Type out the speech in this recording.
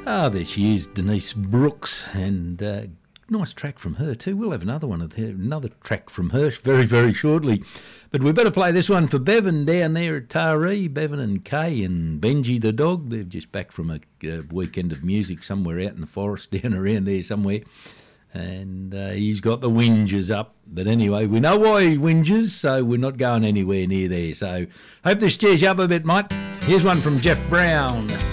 Ah, there she is, Denise Brooks, and nice track from her too. We'll have another one of her, another track from her very, very shortly. But we better play this one for Bevan down there at Taree. Bevan and Kay and Benji the dog. They're just back from a weekend of music somewhere out in the forest down around there somewhere. And he's got the whinges up. But anyway, we know why he whinges, so we're not going anywhere near there. So hope this cheers you up a bit, mate. Here's one from Jeff Brown.